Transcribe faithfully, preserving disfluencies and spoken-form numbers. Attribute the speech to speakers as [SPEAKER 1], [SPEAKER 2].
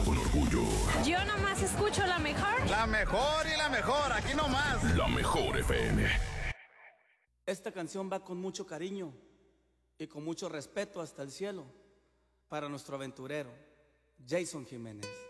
[SPEAKER 1] con orgullo.
[SPEAKER 2] Yo nomás escucho la mejor.
[SPEAKER 3] La mejor y la mejor, aquí nomás.
[SPEAKER 1] La mejor F M.
[SPEAKER 4] Esta canción va con mucho cariño y con mucho respeto hasta el cielo para nuestro aventurero, Jason Jiménez.